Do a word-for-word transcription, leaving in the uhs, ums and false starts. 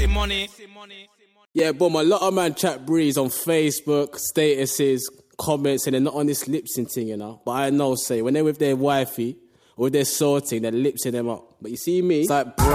Money. Yeah, boom, a lot of man chat breeze on Facebook, statuses, comments, and they're not on this lip sync thing, you know. But I know, say, when they're with their wifey or with their sorting, they're lipsing them up. But you see me, it's like, bro.